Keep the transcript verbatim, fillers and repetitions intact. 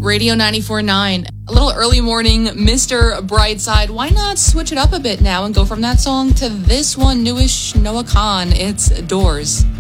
Radio ninety-four point nine. A little early morning, Mister Brightside. Why not switch it up a bit now and go from that song to this one, newish Noah Khan? It's Doors.